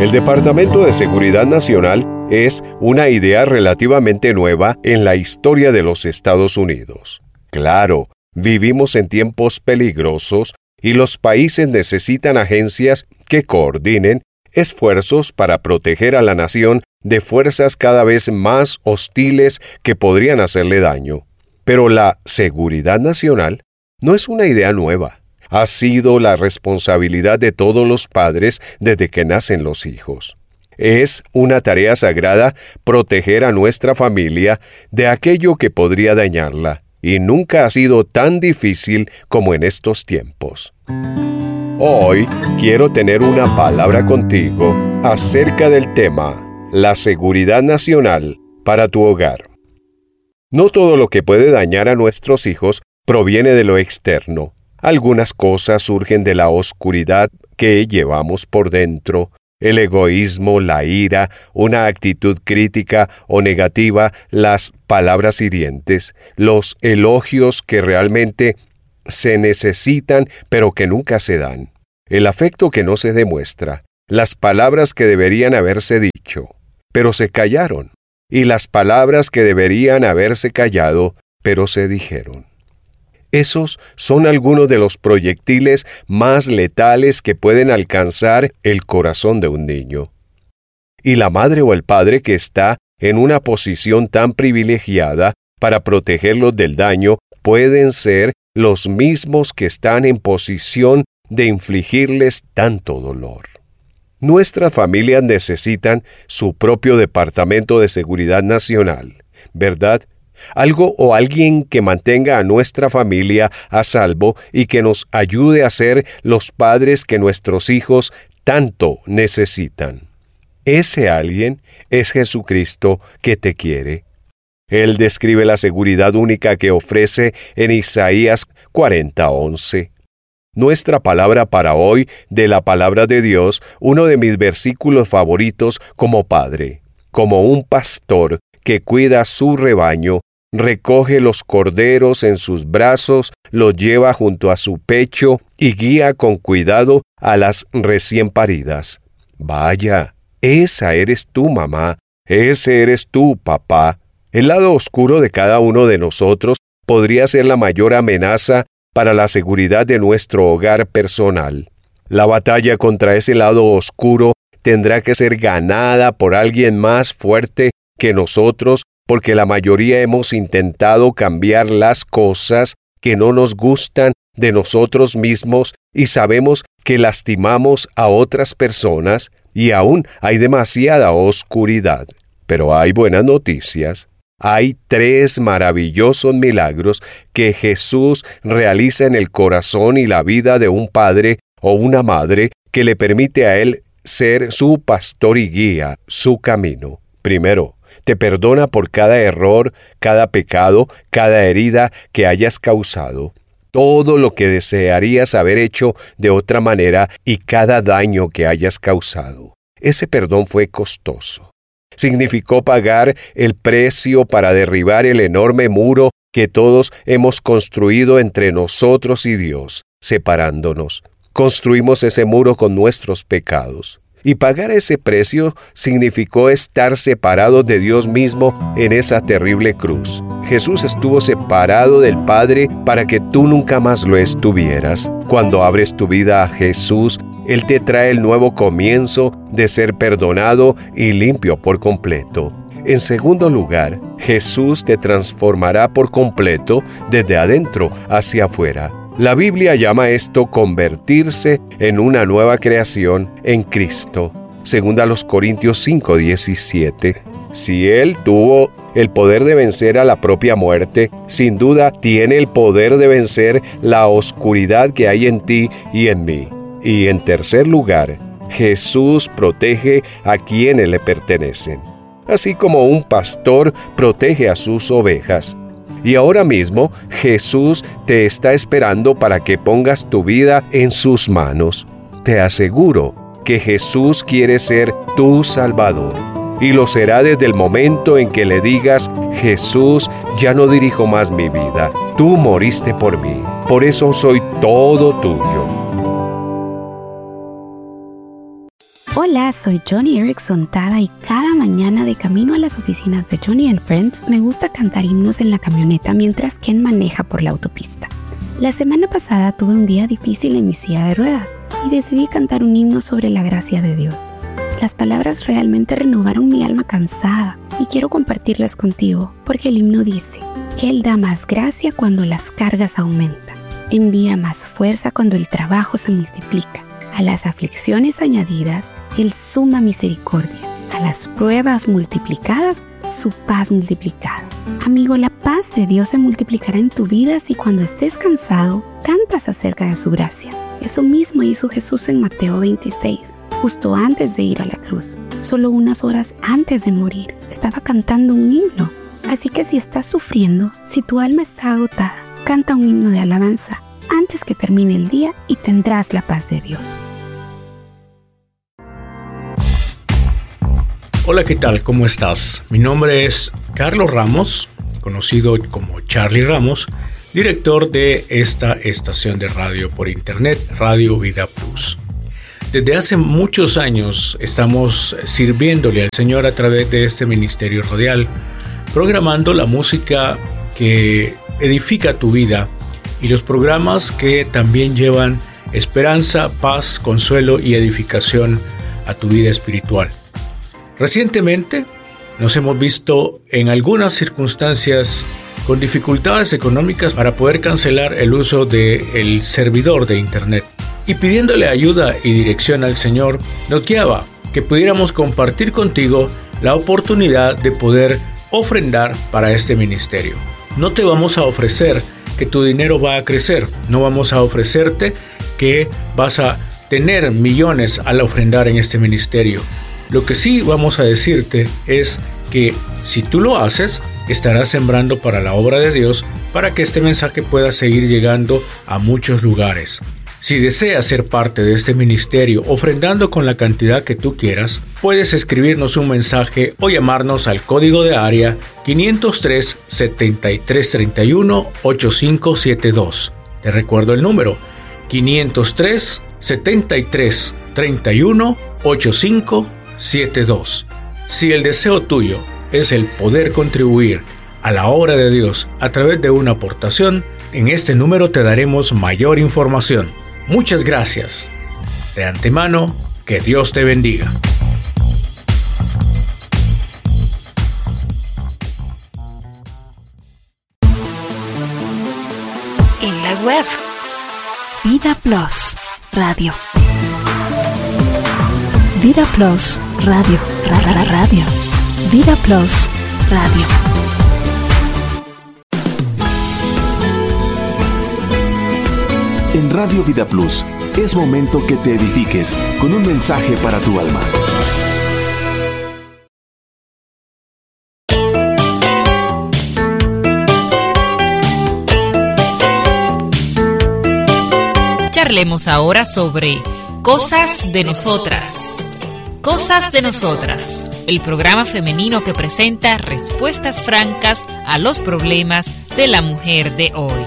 El Departamento de Seguridad Nacional es una idea relativamente nueva en la historia de los Estados Unidos. Claro, vivimos en tiempos peligrosos y los países necesitan agencias que coordinen esfuerzos para proteger a la nación de fuerzas cada vez más hostiles que podrían hacerle daño. Pero la seguridad nacional no es una idea nueva. Ha sido la responsabilidad de todos los padres desde que nacen los hijos. Es una tarea sagrada proteger a nuestra familia de aquello que podría dañarla, y nunca ha sido tan difícil como en estos tiempos. Hoy quiero tener una palabra contigo acerca del tema, la seguridad nacional para tu hogar. No todo lo que puede dañar a nuestros hijos proviene de lo externo. Algunas cosas surgen de la oscuridad que llevamos por dentro. El egoísmo, la ira, una actitud crítica o negativa, las palabras hirientes, los elogios que realmente se necesitan pero que nunca se dan, el afecto que no se demuestra, las palabras que deberían haberse dicho, pero se callaron, y las palabras que deberían haberse callado, pero se dijeron. Esos son algunos de los proyectiles más letales que pueden alcanzar el corazón de un niño. Y la madre o el padre que está en una posición tan privilegiada para protegerlos del daño pueden ser los mismos que están en posición de infligirles tanto dolor. Nuestras familias necesitan su propio Departamento de Seguridad Nacional, ¿verdad? Algo o alguien que mantenga a nuestra familia a salvo y que nos ayude a ser los padres que nuestros hijos tanto necesitan. Ese alguien es Jesucristo que te quiere. Él describe la seguridad única que ofrece en Isaías 40:11. Nuestra palabra para hoy de la palabra de Dios, uno de mis versículos favoritos como padre, como un pastor que cuida su rebaño, recoge los corderos en sus brazos, los lleva junto a su pecho y guía con cuidado a las recién paridas. Vaya, esa eres tú, mamá, ese eres tú, papá. El lado oscuro de cada uno de nosotros podría ser la mayor amenaza para la seguridad de nuestro hogar personal. La batalla contra ese lado oscuro tendrá que ser ganada por alguien más fuerte que nosotros, porque la mayoría hemos intentado cambiar las cosas que no nos gustan de nosotros mismos y sabemos que lastimamos a otras personas y aún hay demasiada oscuridad. Pero hay buenas noticias. Hay 3 maravillosos milagros que Jesús realiza en el corazón y la vida de un padre o una madre que le permite a él ser su pastor y guía, su camino. Primero, te perdona por cada error, cada pecado, cada herida que hayas causado, todo lo que desearías haber hecho de otra manera y cada daño que hayas causado. Ese perdón fue costoso. Significó pagar el precio para derribar el enorme muro que todos hemos construido entre nosotros y Dios, separándonos. Construimos ese muro con nuestros pecados. Y pagar ese precio significó estar separados de Dios mismo en esa terrible cruz. Jesús estuvo separado del Padre para que tú nunca más lo estuvieras. Cuando abres tu vida a Jesús, Él te trae el nuevo comienzo de ser perdonado y limpio por completo. En segundo lugar, Jesús te transformará por completo desde adentro hacia afuera. La Biblia llama esto convertirse en una nueva creación en Cristo. Según a los Corintios 5:17. Si Él tuvo el poder de vencer a la propia muerte, sin duda tiene el poder de vencer la oscuridad que hay en ti y en mí. Y en tercer lugar, Jesús protege a quienes le pertenecen, así como un pastor protege a sus ovejas. Y ahora mismo Jesús te está esperando para que pongas tu vida en sus manos. Te aseguro que Jesús quiere ser tu Salvador. Y lo será desde el momento en que le digas: Jesús, ya no dirijo más mi vida. Tú moriste por mí. Por eso soy todo tuyo. Hola, soy Joni Eareckson Tada y cada mañana de camino a las oficinas de Joni & Friends me gusta cantar himnos en la camioneta mientras Ken maneja por la autopista. La semana pasada tuve un día difícil en mi silla de ruedas y decidí cantar un himno sobre la gracia de Dios. Las palabras realmente renovaron mi alma cansada y quiero compartirlas contigo porque el himno dice: Él da más gracia cuando las cargas aumentan, envía más fuerza cuando el trabajo se multiplica. A las aflicciones añadidas, Él suma misericordia. A las pruebas multiplicadas, su paz multiplicada. Amigo, la paz de Dios se multiplicará en tu vida si cuando estés cansado, cantas acerca de su gracia. Eso mismo hizo Jesús en Mateo 26, justo antes de ir a la cruz. Solo unas horas antes de morir, estaba cantando un himno. Así que si estás sufriendo, si tu alma está agotada, canta un himno de alabanza antes que termine el día y tendrás la paz de Dios. Hola, ¿qué tal? ¿Cómo estás? Mi nombre es Carlos Ramos, conocido como Charlie Ramos, director de esta estación de radio por internet, Radio Vida Plus. Desde hace muchos años estamos sirviéndole al Señor a través de este ministerio radial, programando la música que edifica tu vida y los programas que también llevan esperanza, paz, consuelo y edificación a tu vida espiritual. Recientemente nos hemos visto en algunas circunstancias con dificultades económicas para poder cancelar el uso del servidor de internet, y pidiéndole ayuda y dirección al Señor nos guiaba que pudiéramos compartir contigo la oportunidad de poder ofrendar para este ministerio. No te vamos a ofrecer que tu dinero va a crecer, no vamos a ofrecerte que vas a tener millones al ofrendar en este ministerio. Lo que sí vamos a decirte es que si tú lo haces, estarás sembrando para la obra de Dios para que este mensaje pueda seguir llegando a muchos lugares. Si deseas ser parte de este ministerio ofrendando con la cantidad que tú quieras, puedes escribirnos un mensaje o llamarnos al código de área 503 7331 8572. Te recuerdo el número 503 7331 8572. Si el deseo tuyo es el poder contribuir a la obra de Dios a través de una aportación, en este número te daremos mayor información. Muchas gracias. De antemano, que Dios te bendiga. En la web, Vida Plus Radio. Vida Plus Radio. Radio. Vida Plus Radio. En Radio Vida Plus, es momento que te edifiques con un mensaje para tu alma. Charlemos ahora sobre Cosas de Nosotras. Cosas de Nosotras, el programa femenino que presenta respuestas francas a los problemas de la mujer de hoy.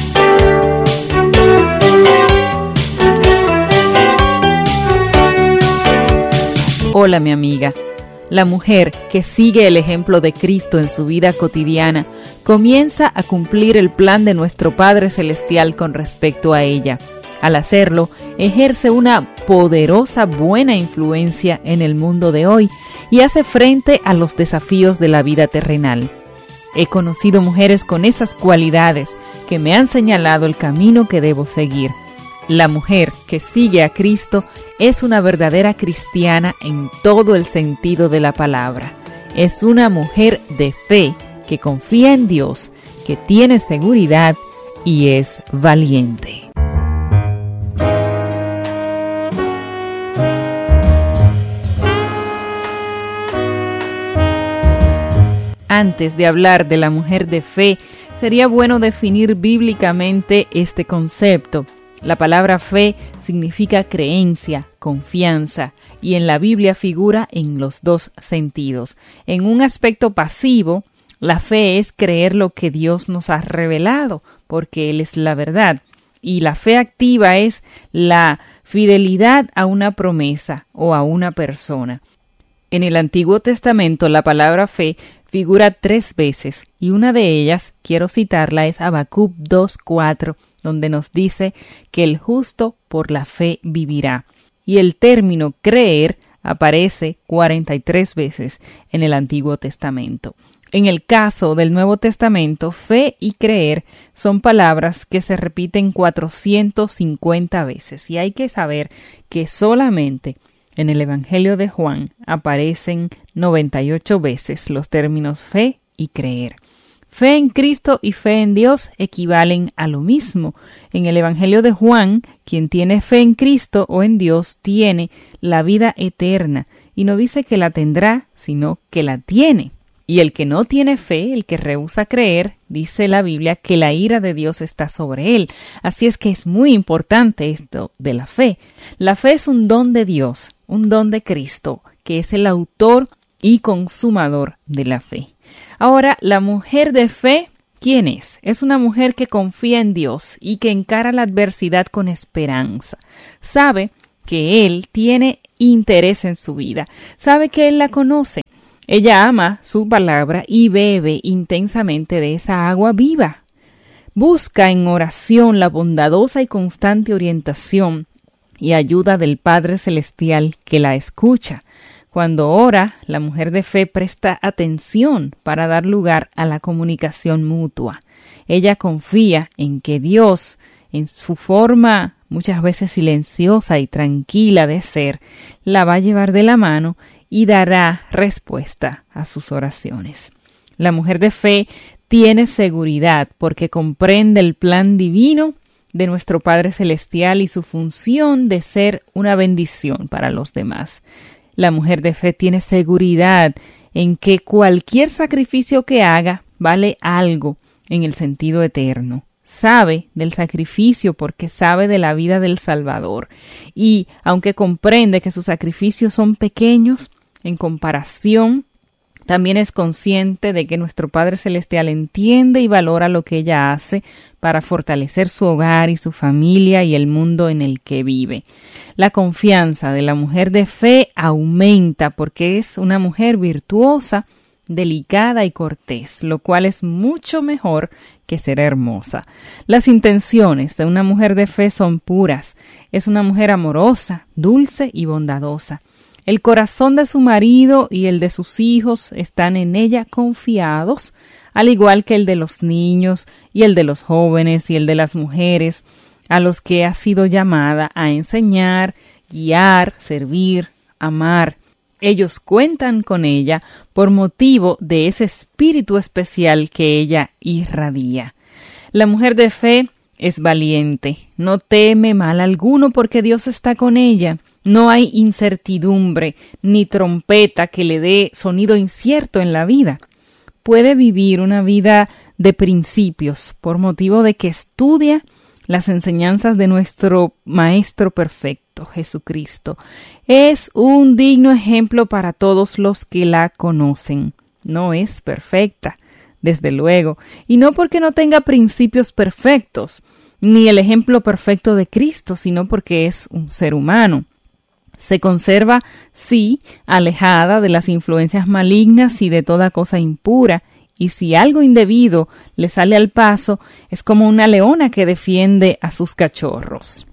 Hola, mi amiga. La mujer que sigue el ejemplo de Cristo en su vida cotidiana comienza a cumplir el plan de nuestro Padre Celestial con respecto a ella. Al hacerlo, ejerce una poderosa buena influencia en el mundo de hoy y hace frente a los desafíos de la vida terrenal. He conocido mujeres con esas cualidades que me han señalado el camino que debo seguir. La mujer que sigue a Cristo es una verdadera cristiana en todo el sentido de la palabra. Es una mujer de fe que confía en Dios, que tiene seguridad y es valiente. Antes de hablar de la mujer de fe, sería bueno definir bíblicamente este concepto. La palabra fe significa creencia, confianza, y en la Biblia figura en los dos sentidos. En un aspecto pasivo, la fe es creer lo que Dios nos ha revelado, porque Él es la verdad. Y la fe activa es la fidelidad a una promesa o a una persona. En el Antiguo Testamento la palabra fe figura 3 veces y una de ellas, quiero citarla, es Habacuc 2:4, donde nos dice que el justo por la fe vivirá. Y el término creer aparece 43 veces en el Antiguo Testamento. En el caso del Nuevo Testamento, fe y creer son palabras que se repiten 450 veces y hay que saber que solamente en el Evangelio de Juan aparecen 98 veces los términos fe y creer. Fe en Cristo y fe en Dios equivalen a lo mismo. En el Evangelio de Juan, quien tiene fe en Cristo o en Dios tiene la vida eterna y no dice que la tendrá, sino que la tiene. Y el que no tiene fe, el que rehúsa creer, dice la Biblia que la ira de Dios está sobre él. Así es que es muy importante esto de la fe. La fe es un don de Dios, un don de Cristo, que es el autor y consumador de la fe. Ahora, la mujer de fe, ¿quién es? Es una mujer que confía en Dios y que encara la adversidad con esperanza. Sabe que Él tiene interés en su vida. Sabe que Él la conoce. Ella ama su palabra y bebe intensamente de esa agua viva. Busca en oración la bondadosa y constante orientación y ayuda del Padre Celestial que la escucha. Cuando ora, la mujer de fe presta atención para dar lugar a la comunicación mutua. Ella confía en que Dios, en su forma muchas veces silenciosa y tranquila de ser, la va a llevar de la mano y dará respuesta a sus oraciones. La mujer de fe tiene seguridad porque comprende el plan divino de nuestro Padre Celestial y su función de ser una bendición para los demás. La mujer de fe tiene seguridad en que cualquier sacrificio que haga vale algo en el sentido eterno. Sabe del sacrificio porque sabe de la vida del Salvador. Y aunque comprende que sus sacrificios son pequeños en comparación, también es consciente de que nuestro Padre Celestial entiende y valora lo que ella hace para fortalecer su hogar y su familia y el mundo en el que vive. La confianza de la mujer de fe aumenta porque es una mujer virtuosa, delicada y cortés, lo cual es mucho mejor que ser hermosa. Las intenciones de una mujer de fe son puras. Es una mujer amorosa, dulce y bondadosa. El corazón de su marido y el de sus hijos están en ella confiados, al igual que el de los niños y el de los jóvenes y el de las mujeres, a los que ha sido llamada a enseñar, guiar, servir, amar. Ellos cuentan con ella por motivo de ese espíritu especial que ella irradia. La mujer de fe es valiente, no teme mal alguno porque Dios está con ella. No hay incertidumbre ni trompeta que le dé sonido incierto en la vida. Puede vivir una vida de principios por motivo de que estudia las enseñanzas de nuestro Maestro perfecto, Jesucristo. Es un digno ejemplo para todos los que la conocen. No es perfecta, desde luego, y no porque no tenga principios perfectos, ni el ejemplo perfecto de Cristo, sino porque es un ser humano. Se conserva, sí, alejada de las influencias malignas y de toda cosa impura, y si algo indebido le sale al paso, es como una leona que defiende a sus cachorros.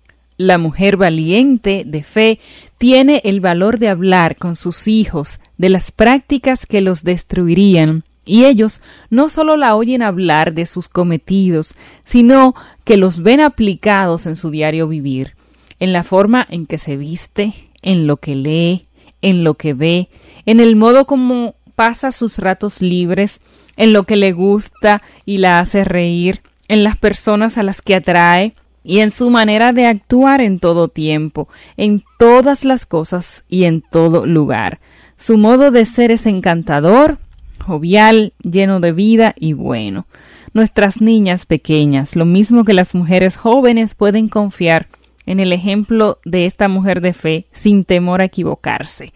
La mujer valiente de fe tiene el valor de hablar con sus hijos de las prácticas que los destruirían, y ellos no solo la oyen hablar de sus cometidos, sino que los ven aplicados en su diario vivir, en la forma en que se viste, en lo que lee, en lo que ve, en el modo como pasa sus ratos libres, en lo que le gusta y la hace reír, en las personas a las que atrae y en su manera de actuar en todo tiempo, en todas las cosas y en todo lugar. Su modo de ser es encantador, jovial, lleno de vida y bueno. Nuestras niñas pequeñas, lo mismo que las mujeres jóvenes, pueden confiar en el ejemplo de esta mujer de fe sin temor a equivocarse.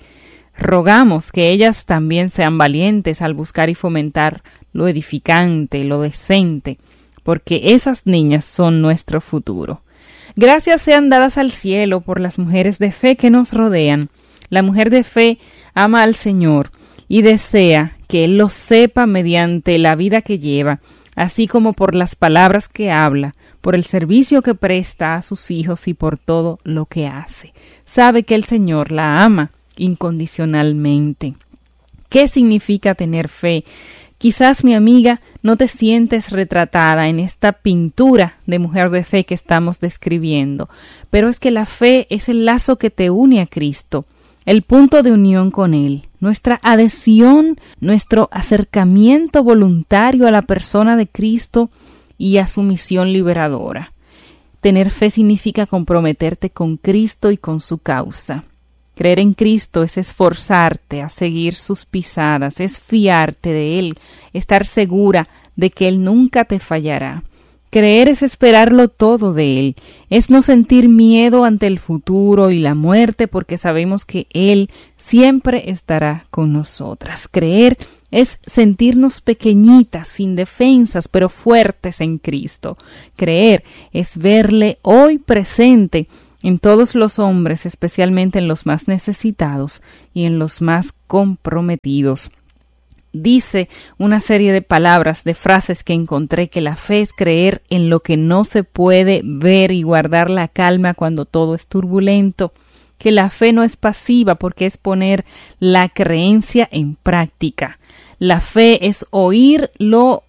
Rogamos que ellas también sean valientes al buscar y fomentar lo edificante, lo decente, porque esas niñas son nuestro futuro. Gracias sean dadas al cielo por las mujeres de fe que nos rodean. La mujer de fe ama al Señor y desea que Él lo sepa mediante la vida que lleva, así como por las palabras que habla, por el servicio que presta a sus hijos y por todo lo que hace. Sabe que el Señor la ama incondicionalmente. ¿Qué significa tener fe? Quizás, mi amiga, no te sientes retratada en esta pintura de mujer de fe que estamos describiendo, pero es que la fe es el lazo que te une a Cristo, el punto de unión con Él, nuestra adhesión, nuestro acercamiento voluntario a la persona de Cristo y a su misión liberadora. Tener fe significa comprometerte con Cristo y con su causa. Creer en Cristo es esforzarte a seguir sus pisadas, es fiarte de Él, estar segura de que Él nunca te fallará. Creer es esperarlo todo de Él, es no sentir miedo ante el futuro y la muerte porque sabemos que Él siempre estará con nosotras. Creer es sentirnos pequeñitas, indefensas, pero fuertes en Cristo. Creer es verle hoy presente en todos los hombres, especialmente en los más necesitados y en los más comprometidos. Dice una serie de palabras, de frases que encontré, que la fe es creer en lo que no se puede ver y guardar la calma cuando todo es turbulento, que la fe no es pasiva porque es poner la creencia en práctica. La fe es oír lo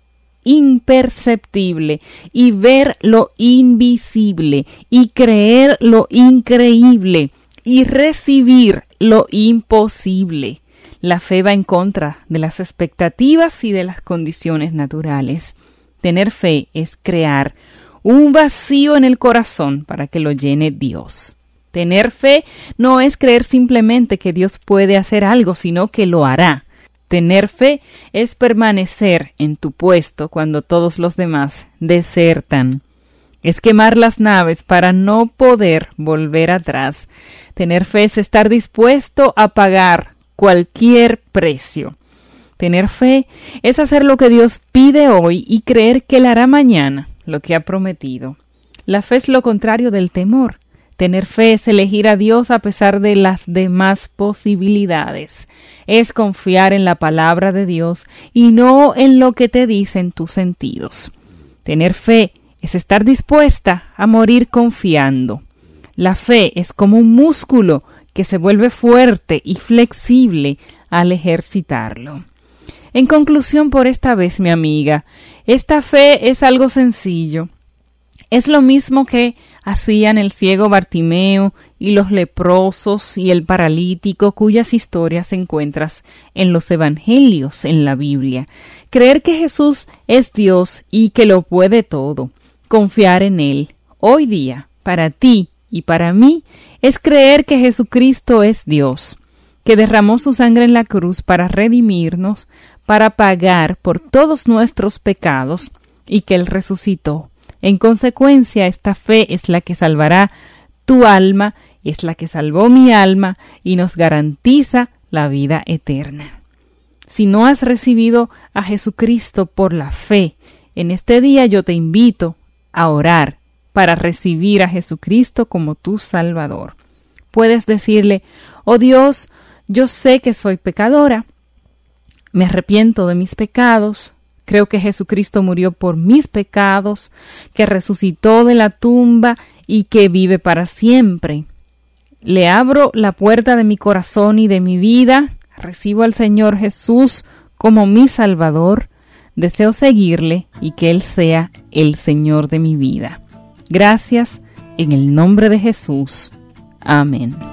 imperceptible y ver lo invisible y creer lo increíble y recibir lo imposible. La fe va en contra de las expectativas y de las condiciones naturales. Tener fe es crear un vacío en el corazón para que lo llene Dios. Tener fe no es creer simplemente que Dios puede hacer algo, sino que lo hará. Tener fe es permanecer en tu puesto cuando todos los demás desertan. Es quemar las naves para no poder volver atrás. Tener fe es estar dispuesto a pagar cualquier precio. Tener fe es hacer lo que Dios pide hoy y creer que Él hará mañana lo que ha prometido. La fe es lo contrario del temor. Tener fe es elegir a Dios a pesar de las demás posibilidades. Es confiar en la palabra de Dios y no en lo que te dicen tus sentidos. Tener fe es estar dispuesta a morir confiando. La fe es como un músculo que se vuelve fuerte y flexible al ejercitarlo. En conclusión por esta vez, mi amiga, esta fe es algo sencillo. Es lo mismo que hacían el ciego Bartimeo y los leprosos y el paralítico, cuyas historias encuentras en los evangelios, en la Biblia. Creer que Jesús es Dios y que lo puede todo. Confiar en Él. Hoy día, para ti y para mí, es creer que Jesucristo es Dios, que derramó su sangre en la cruz para redimirnos, para pagar por todos nuestros pecados y que Él resucitó. En consecuencia, esta fe es la que salvará tu alma, es la que salvó mi alma y nos garantiza la vida eterna. Si no has recibido a Jesucristo por la fe, en este día yo te invito a orar para recibir a Jesucristo como tu Salvador. Puedes decirle: oh Dios, yo sé que soy pecadora, me arrepiento de mis pecados, creo que Jesucristo murió por mis pecados, que resucitó de la tumba y que vive para siempre. Le abro la puerta de mi corazón y de mi vida, recibo al Señor Jesús como mi Salvador, deseo seguirle y que Él sea el Señor de mi vida. Gracias, en el nombre de Jesús. Amén.